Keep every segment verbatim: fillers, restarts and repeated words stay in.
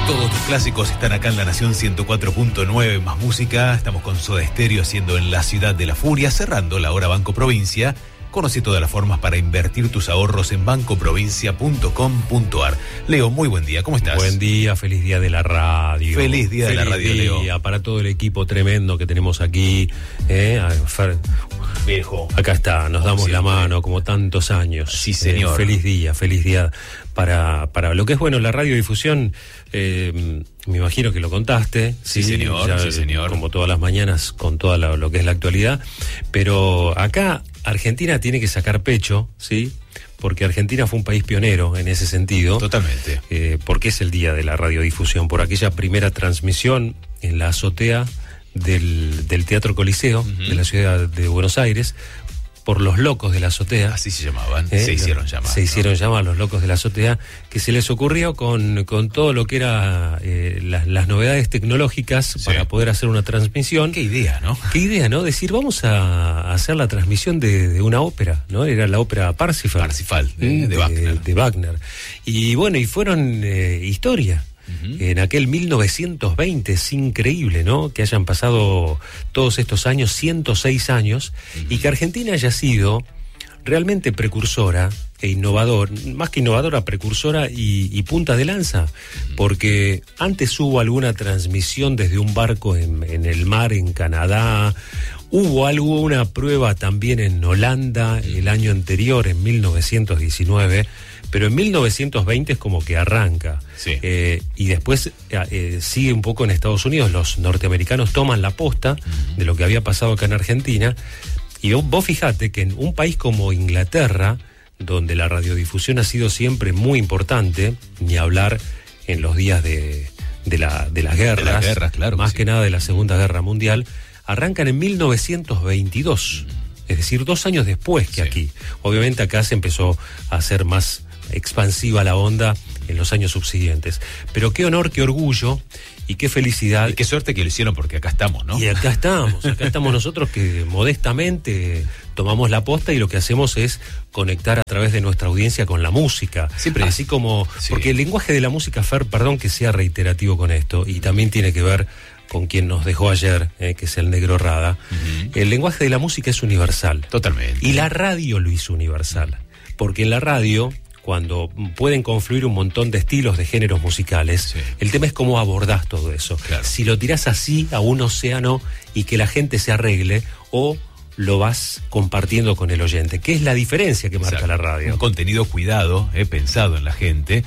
Todos tus clásicos están acá en La Nación ciento cuatro punto nueve, más música. Estamos con Soda Stereo haciendo En la Ciudad de la Furia, cerrando la hora Banco Provincia. Conoce todas las formas para invertir tus ahorros en banco provincia punto com punto a r. Leo, muy buen día, ¿cómo estás? Buen día, feliz día de la radio. Feliz día feliz de la radio, día Leo. Para todo el equipo tremendo que tenemos aquí. Eh, Fer, Viejo. acá está, nos damos siempre. la mano como tantos años. Sí, señor. Eh, feliz día, feliz día para, para lo que es bueno la radiodifusión. Eh, me imagino que lo contaste. Sí, sí señor, ya, sí, señor. Como todas las mañanas, con todo lo que es la actualidad. Pero acá Argentina tiene que sacar pecho, ¿sí? Porque Argentina fue un país pionero en ese sentido. Totalmente. Eh, porque es el día de la radiodifusión, por aquella primera transmisión en la azotea del, del Teatro Coliseo, uh-huh, de la ciudad de Buenos Aires, por los locos de la azotea. Así se llamaban, eh, se hicieron llamar. Se ¿no? hicieron llamar los locos de la azotea, que se les ocurrió con, con todo lo que era eh, las, las novedades tecnológicas, sí, para poder hacer una transmisión. Qué idea, ¿no? Qué idea, ¿no? Decir, vamos a hacer la transmisión de, de una ópera, ¿no? Era la ópera Parsifal. Parsifal, de, de, de Wagner. De Wagner. Y bueno, y fueron eh, historia. Uh-huh. En aquel mil novecientos veinte, es increíble, ¿no? Que hayan pasado todos estos años, ciento seis años, uh-huh, y que Argentina haya sido realmente precursora e innovador, más que innovadora, precursora y, y punta de lanza, uh-huh, porque antes hubo alguna transmisión desde un barco en, en el mar en Canadá, hubo algo, una prueba también en Holanda el año anterior, en mil novecientos diecinueve, pero en mil novecientos veinte es como que arranca. Sí. Eh, y después eh, sigue un poco en Estados Unidos, los norteamericanos toman la posta, uh-huh, de lo que había pasado acá en Argentina, y vos, vos fijate que en un país como Inglaterra, donde la radiodifusión ha sido siempre muy importante, ni hablar en los días de, de, la, de las guerras, de las guerras, claro, más que, que sí, nada de la Segunda Guerra Mundial, arrancan en mil novecientos veintidós, uh-huh, es decir, dos años después que, sí, aquí. Obviamente acá se empezó a hacer más expansiva la onda en los años subsiguientes. Pero qué honor, qué orgullo y qué felicidad. Y qué suerte que lo hicieron, porque acá estamos, ¿no? Y acá estamos, acá estamos nosotros que modestamente tomamos la posta y lo que hacemos es conectar a través de nuestra audiencia con la música. Siempre. Así como, sí, porque el lenguaje de la música, Fer, perdón que sea reiterativo con esto, y también tiene que ver con quien nos dejó ayer, eh, que es el Negro Rada. Uh-huh. El lenguaje de la música es universal. Totalmente. Y la radio lo hizo universal. Porque en la radio, cuando pueden confluir un montón de estilos, de géneros musicales, sí, el tema es cómo abordás todo eso. Claro. Si lo tirás así a un océano y que la gente se arregle, o lo vas compartiendo con el oyente, que es la diferencia que marca, exacto, la radio. Un contenido cuidado, eh, pensado en la gente,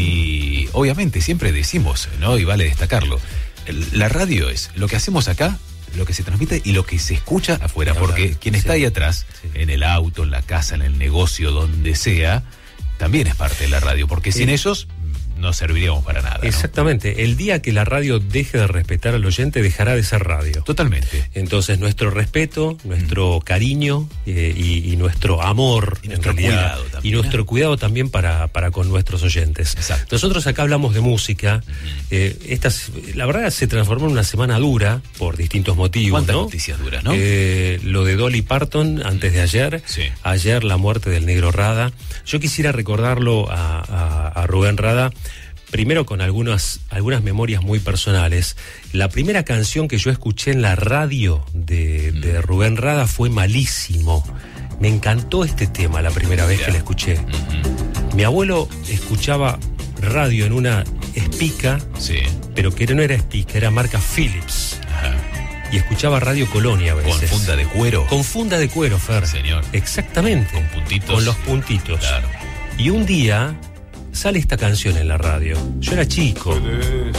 y obviamente siempre decimos, ¿no? Y vale destacarlo, el, la radio es lo que hacemos acá, lo que se transmite y lo que se escucha afuera, porque quien está, sí, ahí atrás, sí, en el auto, en la casa, en el negocio, donde sea, también es parte de la radio, porque sin eh, ellos no serviríamos para nada, ¿no? Exactamente. El día que la radio deje de respetar al oyente, dejará de ser radio. Totalmente. Entonces, nuestro respeto, nuestro mm. cariño eh, y, y nuestro amor, y nuestro en realidad, cuidado también, y nuestro ¿eh? cuidado también para, para con nuestros oyentes. Exacto. Nosotros acá hablamos de música. Mm. Eh, estas, la verdad, se transformó en una semana dura por distintos motivos. ¿Cuántas ¿no? noticias duras, no? Eh, lo de Dolly Parton antes de ayer. Sí. Ayer la muerte del Negro Rada. Yo quisiera recordarlo a, a, a Rubén Rada. Primero con algunas, algunas memorias muy personales. La primera canción que yo escuché en la radio de, mm. de Rubén Rada fue Malísimo. Me encantó este tema la primera vez, yeah, que la escuché. Mm-hmm. Mi abuelo escuchaba radio en una Spica, sí, pero que no era Spica, era marca Philips. Ajá. Y escuchaba Radio Colonia a veces. Con funda de cuero. Con funda de cuero, Fer. Señor. Exactamente. Con puntitos. Con los puntitos. Claro. Y un día sale esta canción en la radio. Yo era chico.